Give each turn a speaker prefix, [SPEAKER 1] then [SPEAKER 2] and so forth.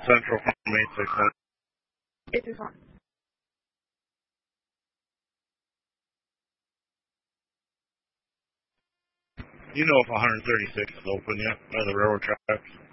[SPEAKER 1] Central from 861.
[SPEAKER 2] 861.
[SPEAKER 1] You know if 136 is open yet by the railroad tracks?